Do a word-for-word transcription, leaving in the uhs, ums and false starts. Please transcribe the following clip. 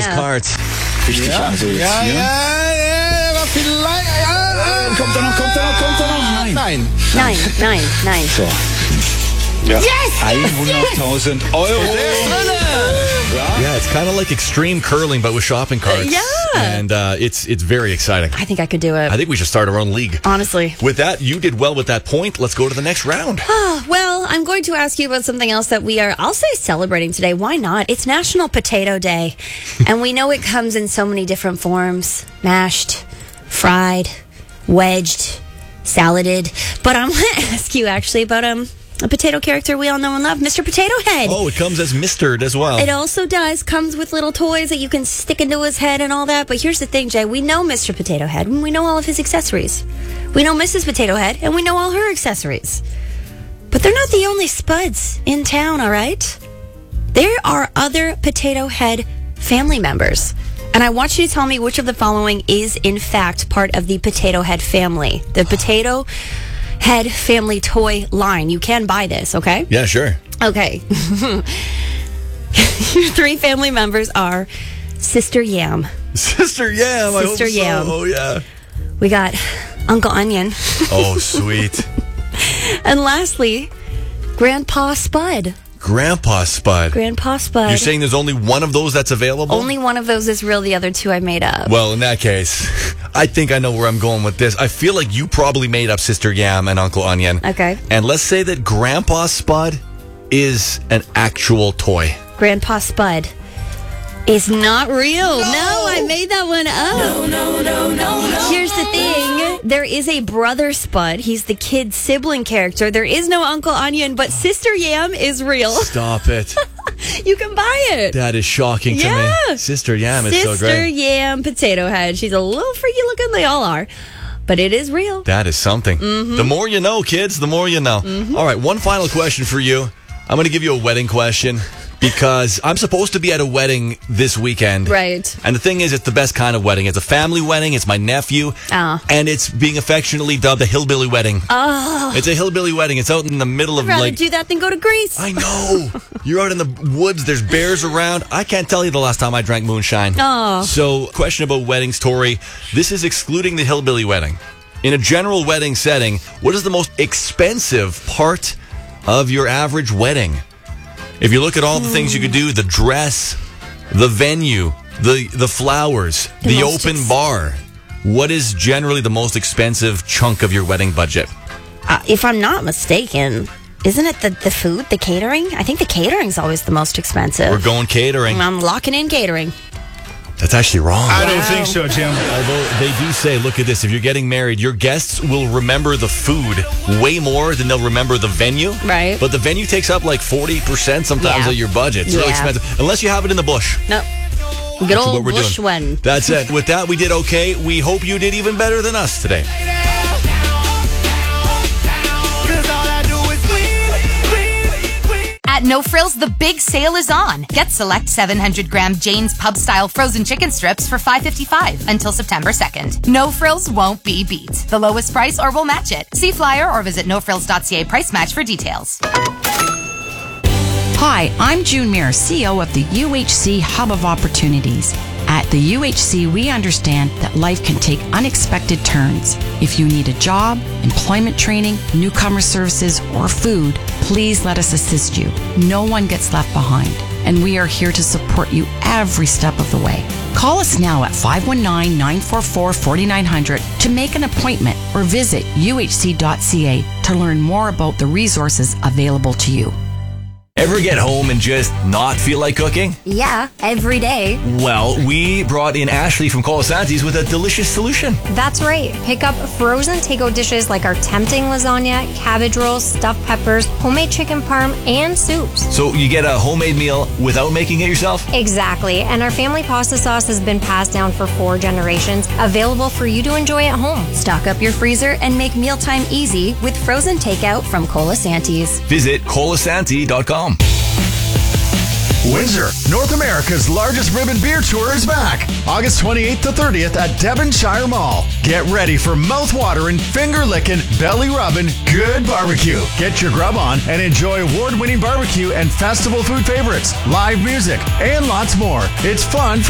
ja. cards. Richtig, Ja, also jetzt ja, hier. ja, ja, aber vielleicht. Ja, ja. Kommt er noch, kommt er noch, kommt er noch? Nein. Nein. Nein, nein, nein. So. Ja. Yes! hunderttausend Euro. Yeah, it's kind of like extreme curling, but with shopping carts. Yeah. And uh, it's it's very exciting. I think I could do it. I think we should start our own league. Honestly. With that, you did well with that point. Let's go to the next round. Well, I'm going to ask you about something else that we are, I'll say, celebrating today. Why not? It's National Potato Day. And we know it comes in so many different forms. Mashed, fried, wedged, saladed. But I want to ask you actually about um a potato character we all know and love, Mister Potato Head. Oh, it comes as mistered as well. It also does. Comes with little toys that you can stick into his head and all that. But here's the thing, Jay. We know Mister Potato Head, and we know all of his accessories. We know Missus Potato Head, and we know all her accessories. But they're not the only spuds in town, all right? There are other Potato Head family members. And I want you to tell me which of the following is, in fact, part of the Potato Head family. The Potato Head family toy line. You can buy this, okay? Yeah, sure. Okay. Your three family members are Sister Yam. Sister Yam. I Sister hope so. Yam. Oh, yeah. We got Uncle Onion. Oh, sweet. And lastly, Grandpa Spud. Grandpa Spud. Grandpa Spud. You're saying there's only one of those that's available? Only one of those is real. The other two I made up. Well, in that case, I think I know where I'm going with this. I feel like you probably made up Sister Yam and Uncle Onion. Okay. And let's say that Grandpa Spud is an actual toy. Grandpa Spud is not real. No, no I made that one up. No, no, no, no, no. Here's the thing. There is a brother Spud. He's the kid sibling character. There is no Uncle Onion, but Sister Yam is real. Stop it. You can buy it. That is shocking Yeah. to me. Sister Yam is Sister so great. Yam Potato Head. She's a little freaky looking. They all are. But it is real. That is something. Mm-hmm. The more you know, kids, the more you know. Mm-hmm. All right, one final question for you. I'm going to give you a wedding question because I'm supposed to be at a wedding this weekend. Right. And the thing is, it's the best kind of wedding. It's a family wedding. It's my nephew. Oh. And it's being affectionately dubbed a hillbilly wedding. Oh. It's a hillbilly wedding. It's out in the middle of I'd rather like... do that than go to Greece. I know. You're out in the woods. There's bears around. I can't tell you the last time I drank moonshine. Oh. So, question about weddings, Tori. This is excluding the hillbilly wedding. In a general wedding setting, what is the most expensive part of your average wedding? If you look at all the things you could do, the dress, the venue, the the flowers, The the, most open ex- bar, what is generally the most expensive chunk of your wedding budget? Uh, if I'm not mistaken, isn't it the, the food, the catering? I think the catering's always the most expensive. We're going catering. I'm locking in catering. That's actually wrong. I don't think so, Jim. Although they do say, look at this, if you're getting married, your guests will remember the food way more than they'll remember the venue. Right. But the venue takes up like forty percent sometimes Yeah. of your budget. It's really Yeah. expensive. Unless you have it in the bush. No. Good That's old what we're bush doing. one. That's it. With that, we did okay. We hope you did even better than us today. At No Frills, the big sale is on. Get select seven hundred gram Jane's Pub-style frozen chicken strips for five fifty-five until September second. No Frills won't be beat. The lowest price or we'll match it. See flyer or visit no frills dot c a price match for details. Hi, I'm June Muir, C E O of the U H C Hub of Opportunities. At the U H C, we understand that life can take unexpected turns. If you need a job, employment training, newcomer services, or food, please let us assist you. No one gets left behind, and we are here to support you every step of the way. Call us now at five one nine, nine four four, four nine zero zero to make an appointment or visit u h c dot c a to learn more about the resources available to you. Ever get home and just not feel like cooking? Yeah, every day. Well, we brought in Ashley from Colasanti's with a delicious solution. That's right. Pick up frozen takeout dishes like our tempting lasagna, cabbage rolls, stuffed peppers, homemade chicken parm, and soups. So you get a homemade meal without making it yourself? Exactly. And our family pasta sauce has been passed down for four generations, available for you to enjoy at home. Stock up your freezer and make mealtime easy with frozen takeout from Colasanti's. Visit colasanti dot com. Windsor, North America's largest ribbon beer tour is back. August twenty-eighth to thirtieth at Devonshire Mall. Get ready for mouth-watering, finger-licking, belly-rubbing, good barbecue. Get your grub on and enjoy award-winning barbecue and festival food favorites, live music, and lots more. It's fun